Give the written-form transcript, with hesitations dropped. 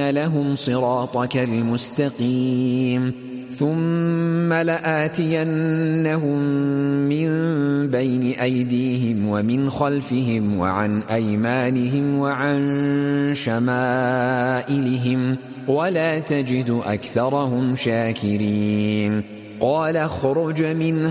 لَأَقْعُدَنَّ لَهُمْ صِرَاطَكَ الْمُسْتَقِيمَ ثُمَّ لَآتِيَنَّهُمْ مِنْ بَيْنِ أَيْدِيهِمْ وَمِنْ خَلْفِهِمْ وَعَنْ أَيْمَانِهِمْ وَعَنْ شَمَائِلِهِمْ وَلَا تَجِدُ أَكْثَرَهُمْ شَاكِرِينَ قَالَ اخْرُجْ مِنْهَا